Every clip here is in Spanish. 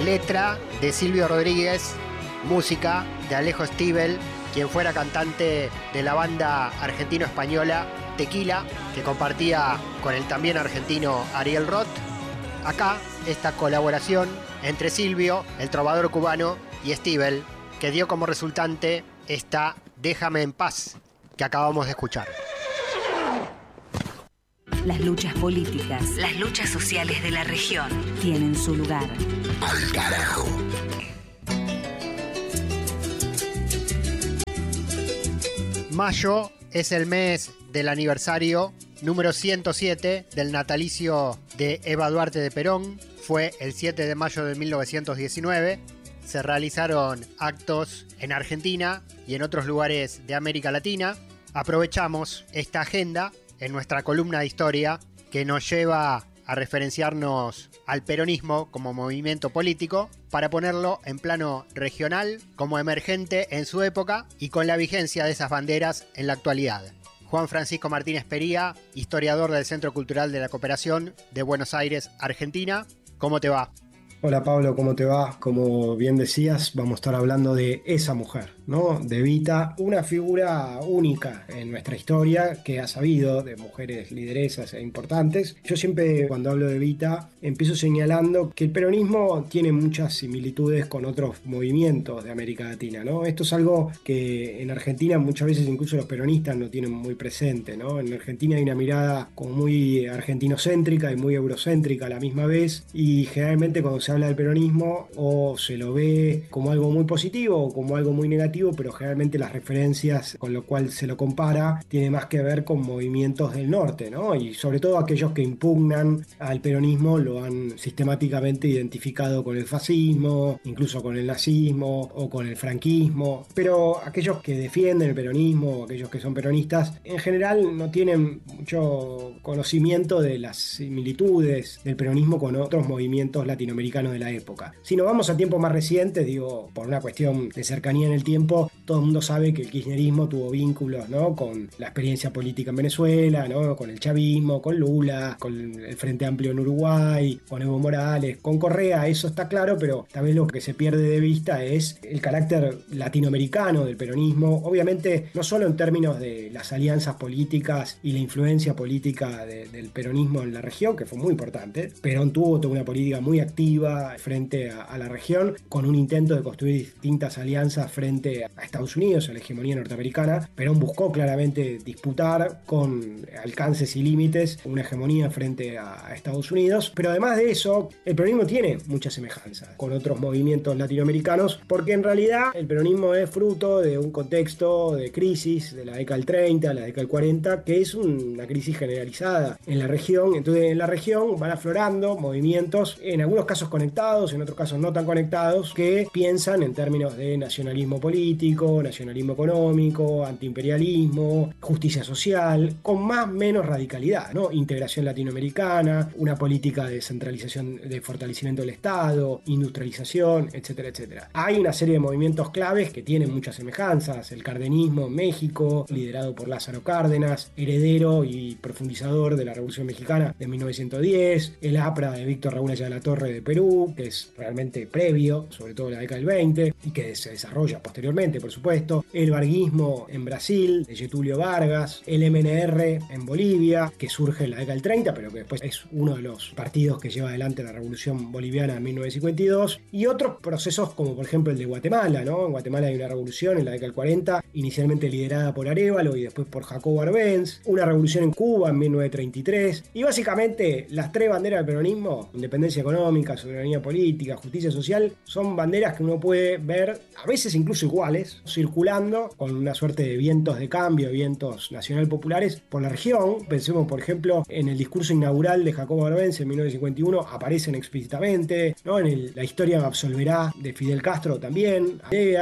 Letra de Silvio Rodríguez, música de Alejo Stivel, quien fuera cantante de la banda argentino-española Tequila, que compartía con el también argentino Ariel Roth. Acá, esta colaboración entre Silvio, el trovador cubano, y Stivel, que dio como resultante esta Déjame en paz, que acabamos de escuchar. Las luchas políticas, las luchas sociales de la región tienen su lugar. Al carajo. Mayo es el mes del aniversario número 107 del natalicio de Eva Duarte de Perón. Fue el 7 de mayo de 1919. Se realizaron actos en Argentina y en otros lugares de América Latina. Aprovechamos esta agenda en nuestra columna de historia que nos lleva a referenciarnos al peronismo como movimiento político para ponerlo en plano regional, como emergente en su época y con la vigencia de esas banderas en la actualidad. Juan Francisco Martínez Pería, historiador del Centro Cultural de la Cooperación de Buenos Aires, Argentina. ¿Cómo te va? Hola Pablo, ¿cómo te va? Como bien decías, vamos a estar hablando de esa mujer, ¿no? De Evita, una figura única en nuestra historia que ha sabido de mujeres lideresas e importantes. Yo siempre cuando hablo de Evita empiezo señalando que el peronismo tiene muchas similitudes con otros movimientos de América Latina, ¿no? Esto es algo que en Argentina muchas veces incluso los peronistas no tienen muy presente, ¿no? En Argentina hay una mirada como muy argentinocéntrica y muy eurocéntrica a la misma vez, y generalmente cuando se habla del peronismo o se lo ve como algo muy positivo o como algo muy negativo, pero generalmente las referencias con lo cual se lo compara tiene más que ver con movimientos del norte, ¿no? Y sobre todo aquellos que impugnan al peronismo lo han sistemáticamente identificado con el fascismo, incluso con el nazismo o con el franquismo, pero aquellos que defienden el peronismo o aquellos que son peronistas en general no tienen mucho conocimiento de las similitudes del peronismo con otros movimientos latinoamericanos de la época. Si nos vamos a tiempos más recientes, digo, por una cuestión de cercanía en el tiempo, todo el mundo sabe que el kirchnerismo tuvo vínculos, ¿no?, con la experiencia política en Venezuela, ¿no?, con el chavismo, con Lula, con el Frente Amplio en Uruguay, con Evo Morales, con Correa, eso está claro, pero tal vez lo que se pierde de vista es el carácter latinoamericano del peronismo, obviamente no solo en términos de las alianzas políticas y la influencia política del peronismo en la región, que fue muy importante. Perón tuvo toda una política muy activa frente a la región, con un intento de construir distintas alianzas frente a Estados Unidos, a la hegemonía norteamericana. Perón buscó claramente disputar con alcances y límites una hegemonía frente a Estados Unidos, pero además de eso, el peronismo tiene mucha semejanza con otros movimientos latinoamericanos, porque en realidad el peronismo es fruto de un contexto de crisis de la década del 30, la década del 40, que es una crisis generalizada en la región. Entonces en la región van aflorando movimientos, en algunos casos conectados, en otros casos no tan conectados, que piensan en términos de nacionalismo político, nacionalismo económico, antiimperialismo, justicia social, con más o menos radicalidad, ¿no? Integración latinoamericana, una política de centralización, de fortalecimiento del Estado, industrialización, etcétera, etcétera. Hay una serie de movimientos claves que tienen muchas semejanzas: el cardenismo en México, liderado por Lázaro Cárdenas, heredero y profundizador de la Revolución Mexicana de 1910, el APRA de Víctor Raúl Ayala Torre de Perú, que es realmente previo, sobre todo en la década del 20, y que se desarrolla posteriormente, por supuesto, el varguismo en Brasil, de Getúlio Vargas, el MNR en Bolivia, que surge en la década del 30, pero que después es uno de los partidos que lleva adelante la Revolución Boliviana en 1952, y otros procesos como por ejemplo el de Guatemala, ¿no? En Guatemala hay una revolución en la década del 40, inicialmente liderada por Arévalo y después por Jacobo Arbenz, una revolución en Cuba en 1933, y básicamente las tres banderas del peronismo: independencia económica, soberanía política, justicia social, son banderas que uno puede ver, a veces incluso iguales, circulando con una suerte de vientos de cambio, vientos nacional populares por la región. Pensemos, por ejemplo, en el discurso inaugural de Jacobo Arbenz en 1951, aparecen explícitamente, ¿no? En la historia absolverá de Fidel Castro también, ideas.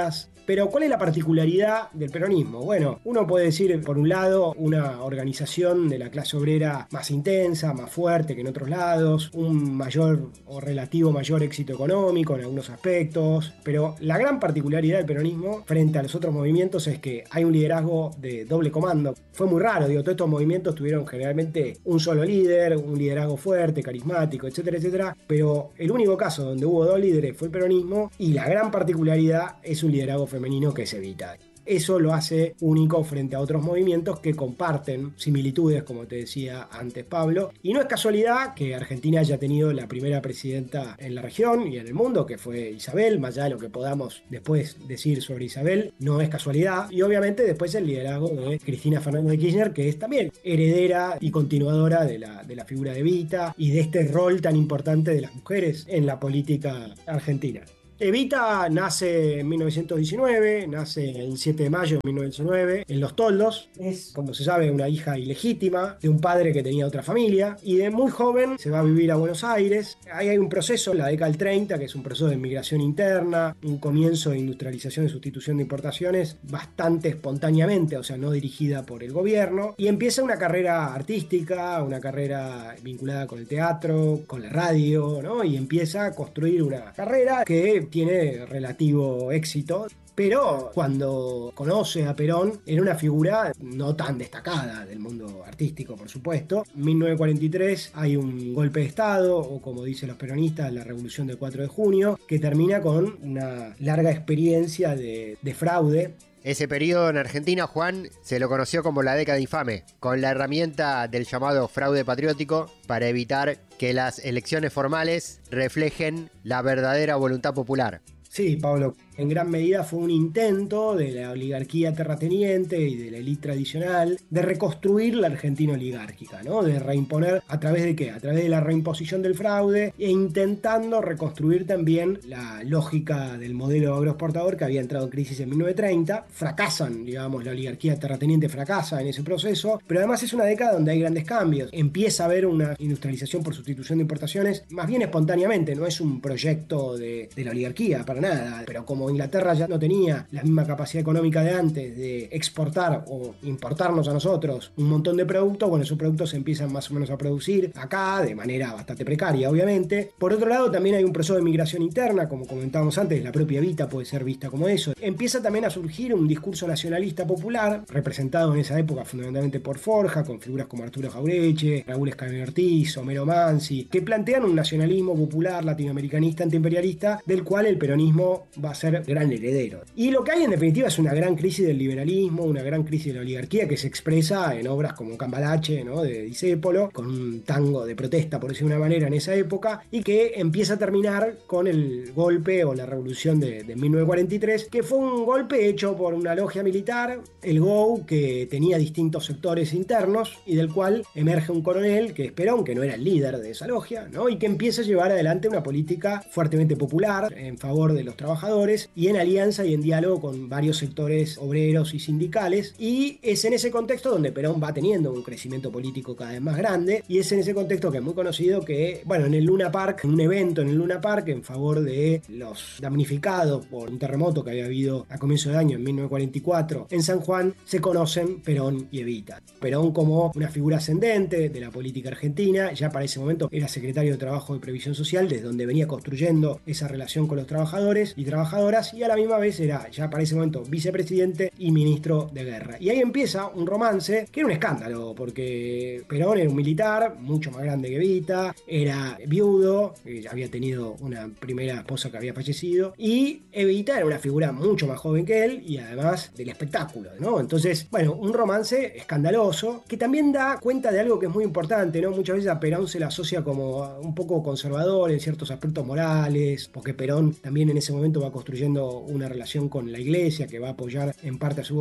Pero ¿cuál es la particularidad del peronismo? Bueno, uno puede decir, por un lado, una organización de la clase obrera más intensa, más fuerte que en otros lados, un mayor o relativo mayor éxito económico en algunos aspectos, pero la gran particularidad del peronismo frente a los otros movimientos es que hay un liderazgo de doble comando. Fue muy raro, todos estos movimientos tuvieron generalmente un solo líder, un liderazgo fuerte, carismático, etcétera, etcétera, pero el único caso donde hubo dos líderes fue el peronismo, y la gran particularidad es un liderazgo femenino que es Evita. Eso lo hace único frente a otros movimientos que comparten similitudes, como te decía antes Pablo. Y no es casualidad que Argentina haya tenido la primera presidenta en la región y en el mundo, que fue Isabel, más allá de lo que podamos después decir sobre Isabel, no es casualidad. Y obviamente después el liderazgo de Cristina Fernández de Kirchner, que es también heredera y continuadora de la figura de Evita y de este rol tan importante de las mujeres en la política argentina. Evita nace en 1919, nace el 7 de mayo de 1919 en Los Toldos. Es, como se sabe, una hija ilegítima de un padre que tenía otra familia, y de muy joven se va a vivir a Buenos Aires. Ahí hay un proceso en la década del 30, que es un proceso de migración interna, un comienzo de industrialización y sustitución de importaciones bastante espontáneamente, o sea, no dirigida por el gobierno, y empieza una carrera artística, una carrera vinculada con el teatro, con la radio, ¿no? Y empieza a construir una carrera que tiene relativo éxito. Pero cuando conoce a Perón, era una figura no tan destacada del mundo artístico, por supuesto. En 1943 hay un golpe de Estado, o como dicen los peronistas, la Revolución del 4 de junio, que termina con una larga experiencia de fraude. Ese periodo en Argentina, Juan, se lo conoció como la década infame, con la herramienta del llamado fraude patriótico para evitar que las elecciones formales reflejen la verdadera voluntad popular. Sí, Pablo, en gran medida fue un intento de la oligarquía terrateniente y de la élite tradicional de reconstruir la Argentina oligárquica, ¿no? De reimponer, ¿a través de qué? A través de la reimposición del fraude, e intentando reconstruir también la lógica del modelo agroexportador que había entrado en crisis en 1930. Fracasan, digamos, la oligarquía terrateniente fracasa en ese proceso, pero además es una década donde hay grandes cambios. Empieza a haber una industrialización por sustitución de importaciones, más bien espontáneamente, no es un proyecto de la oligarquía, para nada, pero como Inglaterra ya no tenía la misma capacidad económica de antes de exportar o importarnos a nosotros un montón de productos, bueno, esos productos se empiezan más o menos a producir acá de manera bastante precaria, obviamente. Por otro lado, también hay un proceso de migración interna, como comentábamos antes, la propia Evita puede ser vista como eso. Empieza también a surgir un discurso nacionalista popular, representado en esa época fundamentalmente por Forja, con figuras como Arturo Jaureche, Raúl Escalabrini Ortiz, Homero Mansi, que plantean un nacionalismo popular latinoamericanista antiimperialista, del cual el peronismo va a ser gran heredero. Y lo que hay en definitiva es una gran crisis del liberalismo, una gran crisis de la oligarquía, que se expresa en obras como Cambalache, ¿no? De Discépolo, con un tango de protesta, por decir de una manera, en esa época, y que empieza a terminar con el golpe o la revolución de 1943, que fue un golpe hecho por una logia militar, el GOU, que tenía distintos sectores internos, y del cual emerge un coronel, que es Perón, que no era el líder de esa logia, ¿no? Y que empieza a llevar adelante una política fuertemente popular en favor de los trabajadores y en alianza y en diálogo con varios sectores obreros y sindicales, y es en ese contexto donde Perón va teniendo un crecimiento político cada vez más grande, y es en ese contexto que es muy conocido que, bueno, en el Luna Park, en un evento en el Luna Park en favor de los damnificados por un terremoto que había habido a comienzo de año en 1944 en San Juan, se conocen Perón y Evita. Perón como una figura ascendente de la política argentina, ya para ese momento era secretario de Trabajo y Previsión Social, desde donde venía construyendo esa relación con los trabajadores y trabajadoras, y a la misma vez era ya para ese momento vicepresidente y ministro de guerra. Y ahí empieza un romance que era un escándalo, porque Perón era un militar mucho más grande que Evita, era viudo, había tenido una primera esposa que había fallecido, y Evita era una figura mucho más joven que él y además del espectáculo, ¿no? Entonces, bueno, un romance escandaloso que también da cuenta de algo que es muy importante, ¿no? Muchas veces a Perón se le asocia como un poco conservador en ciertos aspectos morales, porque Perón también en ese momento va construyendo una relación con la iglesia que va a apoyar en parte a su gobierno,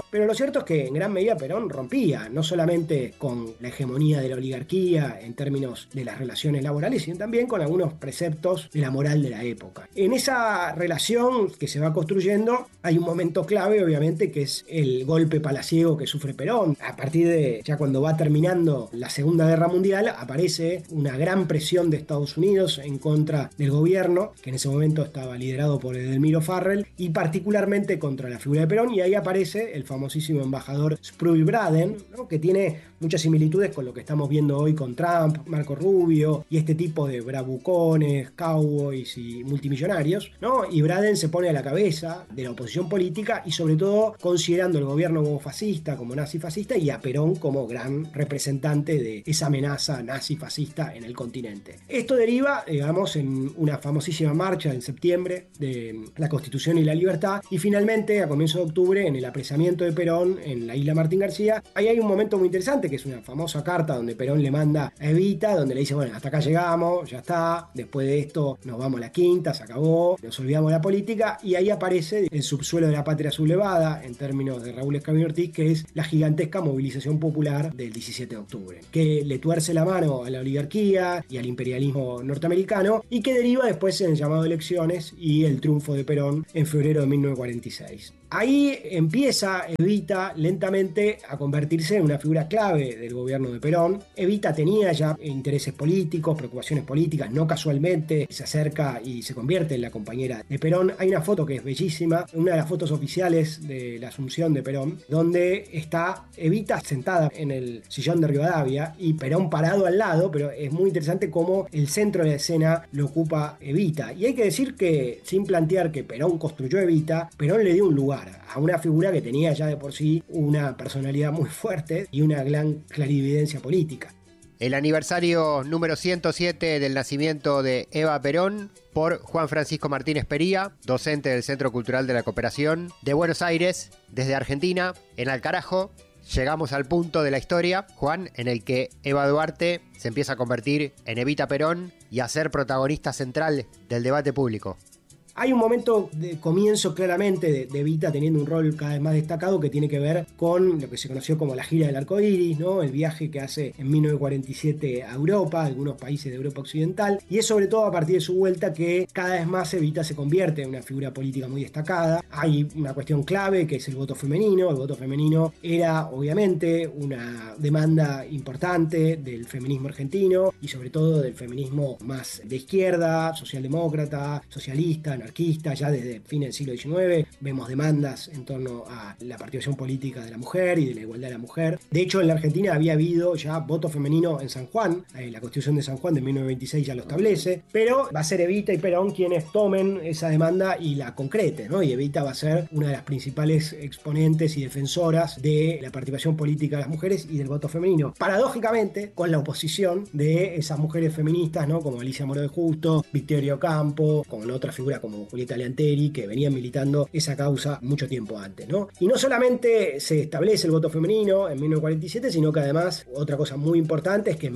pero lo cierto es que en gran medida Perón rompía, no solamente con la hegemonía de la oligarquía en términos de las relaciones laborales, sino también con algunos preceptos de la moral de la época. En esa relación que se va construyendo hay un momento clave, obviamente, que es el golpe palaciego que sufre Perón. A partir de ya cuando va terminando la Segunda Guerra Mundial, aparece una gran presión de Estados Unidos en contra del gobierno, que en ese momento estaba liderado por Edelmiro Farrell, y particularmente contra la figura de Perón, y ahí aparece el famosísimo embajador Sproul Braden, ¿no? Que tiene muchas similitudes con lo que estamos viendo hoy con Trump, Marco Rubio y este tipo de bravucones, cowboys y multimillonarios, ¿no? Y Braden se pone a la cabeza de la oposición política y sobre todo considerando el gobierno como fascista, como nazi-fascista, y a Perón como gran representante de esa amenaza nazi-fascista en el continente. Esto deriva, digamos, en una famosísima marcha en septiembre de la Constitución y la Libertad, y finalmente a comienzos de octubre en el apresamiento de Perón en la isla Martín García. Ahí hay un momento muy interesante que es una famosa carta donde Perón le manda a Evita, donde le dice, bueno, hasta acá llegamos, ya está, después de esto nos vamos a la quinta, se acabó, nos olvidamos de la política, y ahí aparece el subsuelo de la patria sublevada, en términos de Raúl Escamilla Ortiz, que es la gigantesca movilización popular del 17 de octubre, que le tuerce la mano a la oligarquía y al imperialismo norteamericano, y que deriva después en el llamado de elecciones y el triunfo de Perón en febrero de 1946. Ahí empieza Evita lentamente a convertirse en una figura clave del gobierno de Perón. Evita tenía ya intereses políticos, preocupaciones políticas, no casualmente se acerca y se convierte en la compañera de Perón. Hay una foto que es bellísima, una de las fotos oficiales de la asunción de Perón, donde está Evita sentada en el sillón de Rivadavia y Perón parado al lado, pero es muy interesante cómo el centro de la escena lo ocupa Evita. Y hay que decir que, sin plantear que Perón construyó Evita, Perón le dio un lugar a una figura que tenía ya de por sí una personalidad muy fuerte y una gran clarividencia política. El aniversario número 107 del nacimiento de Eva Perón por Juan Francisco Martínez Pería, docente del Centro Cultural de la Cooperación de Buenos Aires, desde Argentina, en Alcarajo. Llegamos al punto de la historia, Juan, en el que Eva Duarte se empieza a convertir en Evita Perón y a ser protagonista central del debate público. Hay un momento de comienzo claramente de Evita teniendo un rol cada vez más destacado que tiene que ver con lo que se conoció como la gira del arco iris, ¿no? El viaje que hace en 1947 a Europa, a algunos países de Europa Occidental, y es sobre todo a partir de su vuelta que cada vez más Evita se convierte en una figura política muy destacada. Hay una cuestión clave que es el voto femenino. El voto femenino era obviamente una demanda importante del feminismo argentino y sobre todo del feminismo más de izquierda, socialdemócrata, socialista, anarquista. Ya desde fines del siglo XIX vemos demandas en torno a la participación política de la mujer y de la igualdad de la mujer. De hecho, en la Argentina había habido ya voto femenino en San Juan, la Constitución de San Juan de 1926 ya lo establece, pero va a ser Evita y Perón quienes tomen esa demanda y la concreten, ¿no? Y Evita va a ser una de las principales exponentes y defensoras de la participación política de las mujeres y del voto femenino, paradójicamente con la oposición de esas mujeres feministas, ¿no? Como Alicia Moro de Justo, Victoria Ocampo, con otra figura como Julieta Leanteri, que venían militando esa causa mucho tiempo antes, ¿no? Y no solamente se establece el voto femenino en 1947, sino que además otra cosa muy importante es que en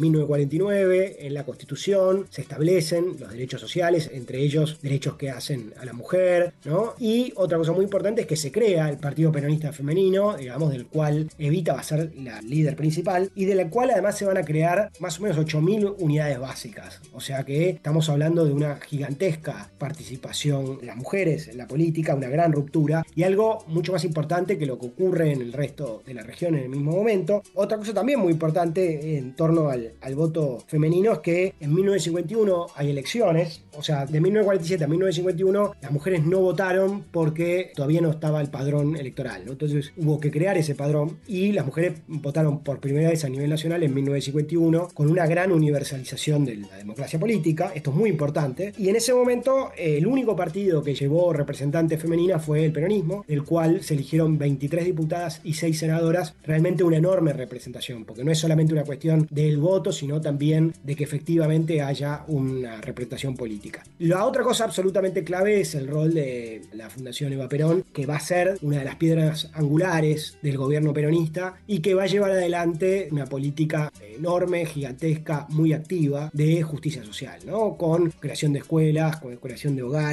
1949 en la Constitución se establecen los derechos sociales, entre ellos derechos que hacen a la mujer, ¿no? Y otra cosa muy importante es que se crea el Partido Peronista Femenino, digamos, del cual Evita va a ser la líder principal y de la cual además se van a crear más o menos 8.000 unidades básicas. O sea que estamos hablando de una gigantesca participación de las mujeres en la política, una gran ruptura y algo mucho más importante que lo que ocurre en el resto de la región en el mismo momento. Otra cosa también muy importante en torno al voto femenino es que en 1951 hay elecciones, o sea, de 1947 a 1951 las mujeres no votaron porque todavía no estaba el padrón electoral, ¿no? Entonces hubo que crear ese padrón y las mujeres votaron por primera vez a nivel nacional en 1951 con una gran universalización de la democracia política. Esto es muy importante y en ese momento el único partido que llevó representantes femeninas fue el peronismo, del cual se eligieron 23 diputadas y 6 senadoras, realmente una enorme representación, porque no es solamente una cuestión del voto, sino también de que efectivamente haya una representación política. La otra cosa absolutamente clave es el rol de la Fundación Eva Perón, que va a ser una de las piedras angulares del gobierno peronista y que va a llevar adelante una política enorme, gigantesca, muy activa de justicia social, ¿no? Con creación de escuelas, con creación de hogares,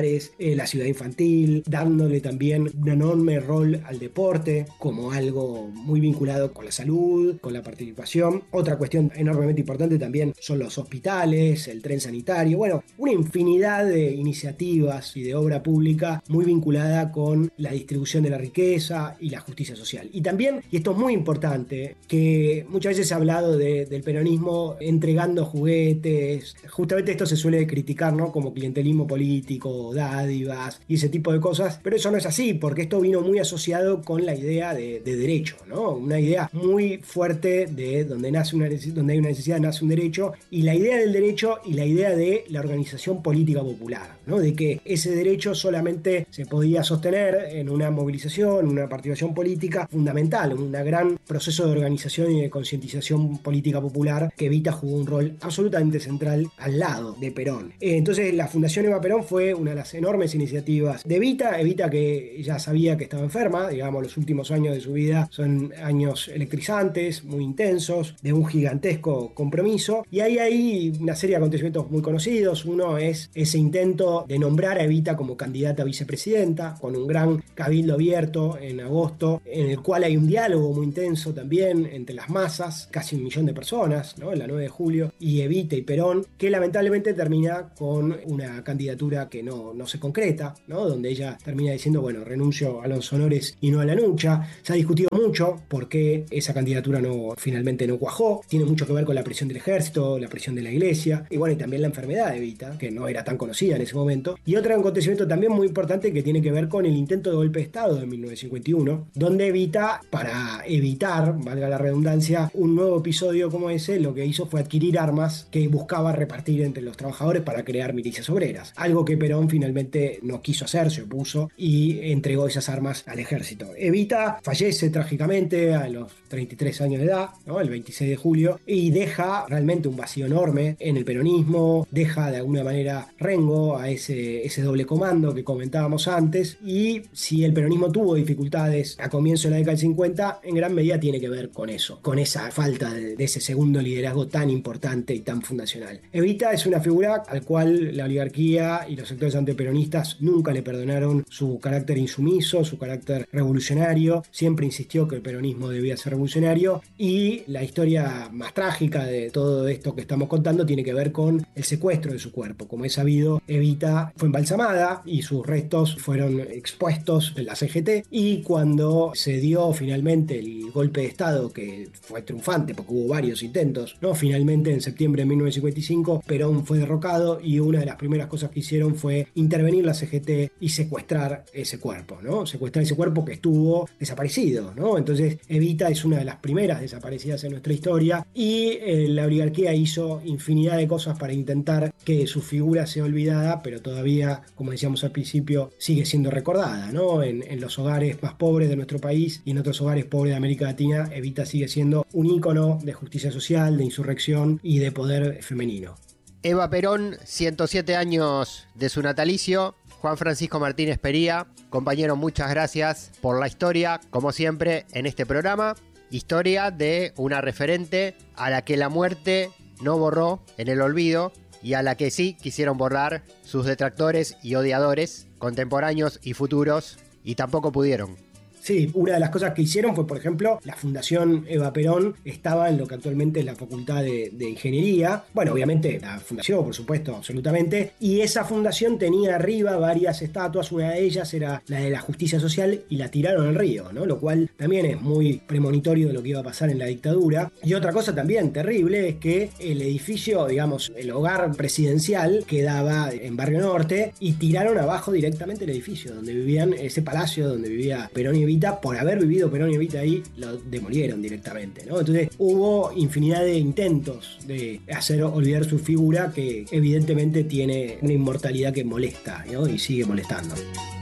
escolares, la ciudad infantil, dándole también un enorme rol al deporte como algo muy vinculado con la salud, con la participación. Otra cuestión enormemente importante también son los hospitales, el tren sanitario, bueno, una infinidad de iniciativas y de obra pública muy vinculada con la distribución de la riqueza y la justicia social. Y también, y esto es muy importante, que muchas veces se ha hablado del peronismo entregando juguetes, justamente esto se suele criticar, ¿no? Como clientelismo político, dádivas y ese tipo de cosas, pero eso no es así, porque esto vino muy asociado con la idea de derecho, ¿no? Una idea muy fuerte de donde hay una necesidad nace un derecho, y la idea del derecho y la idea de la organización política popular, ¿no? De que ese derecho solamente se podía sostener en una movilización, una participación política fundamental, un gran proceso de organización y de concientización política popular que Evita jugó un rol absolutamente central al lado de Perón. Entonces la Fundación Eva Perón fue una de las enormes iniciativas de Evita que ya sabía que estaba enferma, digamos, los últimos años de su vida son años electrizantes, muy intensos, de un gigantesco compromiso, y ahí hay una serie de acontecimientos muy conocidos. Uno es ese intento de nombrar a Evita como candidata a vicepresidenta, con un gran cabildo abierto en agosto, en el cual hay un diálogo muy intenso también entre las masas, casi 1 millón de personas, ¿no? En la 9 de julio, y Evita y Perón, que lamentablemente termina con una candidatura que no se concreta, ¿no? Donde ella termina diciendo, bueno, renuncio a los honores y no a la lucha. Se ha discutido mucho por qué esa candidatura finalmente no cuajó. Tiene mucho que ver con la presión del ejército, la presión de la iglesia, y bueno, y también la enfermedad de Evita, que no era tan conocida en ese momento. Y otro acontecimiento también muy importante que tiene que ver con el intento de golpe de Estado de 1951, donde Evita, para evitar, valga la redundancia, un nuevo episodio como ese, lo que hizo fue adquirir armas que buscaba repartir entre los trabajadores para crear milicias obreras. Algo que Perón finalmente no quiso hacer, se opuso y entregó esas armas al ejército. Evita fallece trágicamente a los 33 años de edad, ¿no? El 26 de julio, y deja realmente un vacío enorme en el peronismo, deja de alguna manera rengo a ese doble comando que comentábamos antes, y si el peronismo tuvo dificultades a comienzo de la década del 50, en gran medida tiene que ver con eso, con esa falta de ese segundo liderazgo tan importante y tan fundacional. Evita es una figura al cual la oligarquía y los sectores antiperonistas nunca le perdonaron su carácter insumiso, su carácter revolucionario, siempre insistió que el peronismo debía ser revolucionario, y la historia más trágica de todo esto que estamos contando tiene que ver con el secuestro de su cuerpo. Como es sabido, Evita fue embalsamada y sus restos fueron expuestos en la CGT, y cuando se dio finalmente el golpe de Estado, que fue triunfante porque hubo varios intentos, ¿no? Finalmente en septiembre de 1955 Perón fue derrocado, y una de las primeras cosas que hicieron fue intervenir la CGT y secuestrar ese cuerpo, ¿no? Secuestrar ese cuerpo que estuvo desaparecido, ¿no? Entonces Evita es una de las primeras desaparecidas en nuestra historia, y la oligarquía hizo infinidad de cosas para intentar que su figura sea olvidada, pero todavía, como decíamos al principio, sigue siendo recordada, ¿no? En los hogares más pobres de nuestro país y en otros hogares pobres de América Latina, Evita sigue siendo un ícono de justicia social, de insurrección y de poder femenino. Eva Perón, 107 años de su natalicio. Juan Francisco Martínez Pería, compañero, muchas gracias por la historia, como siempre, en este programa. Historia de una referente a la que la muerte no borró en el olvido, y a la que sí quisieron borrar sus detractores y odiadores, contemporáneos y futuros, y tampoco pudieron. Sí, una de las cosas que hicieron fue, por ejemplo, la Fundación Eva Perón estaba en lo que actualmente es la Facultad de Ingeniería. Bueno, obviamente la fundación, por supuesto, absolutamente. Y esa fundación tenía arriba varias estatuas. Una de ellas era la de la justicia social y la tiraron al río, ¿no? Lo cual también es muy premonitorio de lo que iba a pasar en la dictadura. Y otra cosa también terrible es que el edificio, digamos, el hogar presidencial quedaba en Barrio Norte, y tiraron abajo directamente el edificio donde vivían, ese palacio donde vivía Perón y Evita. Por haber vivido Perón y Evita ahí, lo demolieron directamente, ¿no? Entonces hubo infinidad de intentos de hacer olvidar su figura, que evidentemente tiene una inmortalidad que molesta, ¿no? Y sigue molestando.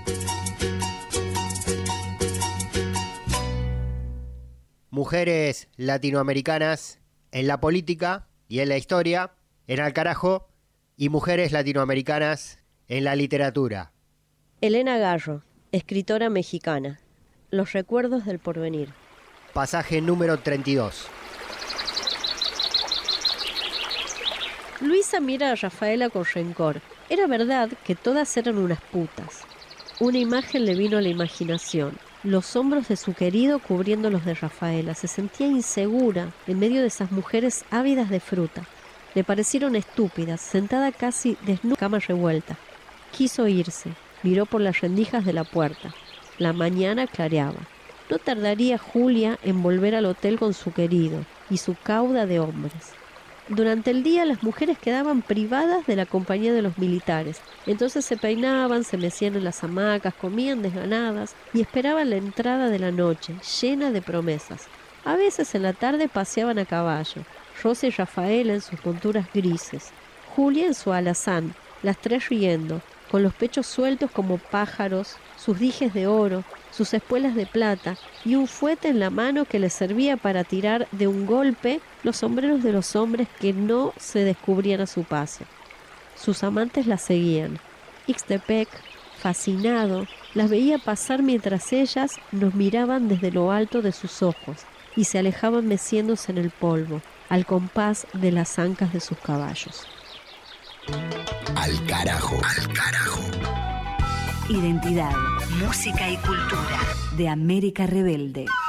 Mujeres latinoamericanas en la política y en la historia, en Al Carajo, y mujeres latinoamericanas en la literatura. Elena Garro, escritora mexicana. Los recuerdos del porvenir. Pasaje número 32. Luisa mira a Rafaela con rencor. Era verdad que todas eran unas putas. Una imagen le vino a la imaginación. Los hombros de su querido cubriendo los de Rafaela. Se sentía insegura en medio de esas mujeres ávidas de fruta. Le parecieron estúpidas, sentada casi desnuda, cama revuelta. Quiso irse. Miró por las rendijas de la puerta. La mañana clareaba. No tardaría Julia en volver al hotel con su querido y su cauda de hombres. Durante el día las mujeres quedaban privadas de la compañía de los militares. Entonces se peinaban, se mecían en las hamacas, comían desganadas y esperaban la entrada de la noche, llena de promesas. A veces en la tarde paseaban a caballo, Rosa y Rafaela en sus monturas grises, Julia en su alazán, las tres riendo, con los pechos sueltos como pájaros, sus dijes de oro, sus espuelas de plata y un fuete en la mano que les servía para tirar de un golpe los sombreros de los hombres que no se descubrían a su paso. Sus amantes las seguían. Ixtepec, fascinado, las veía pasar mientras ellas nos miraban desde lo alto de sus ojos y se alejaban meciéndose en el polvo, al compás de las ancas de sus caballos. Al carajo. Al carajo. Identidad, música y cultura de América Rebelde.